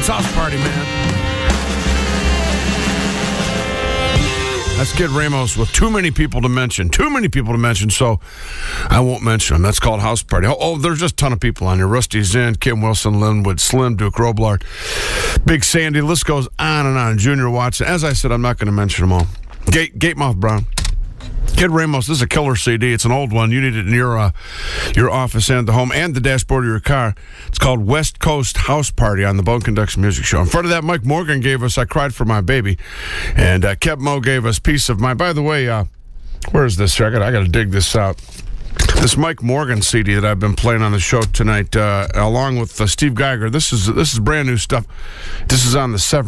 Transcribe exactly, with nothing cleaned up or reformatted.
Ramos House Party, man. That's Kid Ramos with too many people to mention. Too many people to mention, so I won't mention them. That's called House Party. Oh, oh there's just a ton of people on here. Rusty Zinn, Kim Wilson, Linwood, Slim, Duke Roblard, Big Sandy. List goes on and on. Junior Watson. As I said, I'm not going to mention them all. Gate, Gatemouth Brown. Kid Ramos, this is a killer C D. It's an old one. You need it in your uh, your office and the home and the dashboard of your car. It's called West Coast House Party on the Bone Conducts Music Show. In front of that, Mike Morgan gave us I Cried for My Baby. And uh, Kev Mo gave us Peace of Mind. By the way, uh, where is this? I got I got to dig this out. This Mike Morgan C D that I've been playing on the show tonight, uh, along with uh, Steve Geiger. This is this is brand new stuff. This is on the Seven.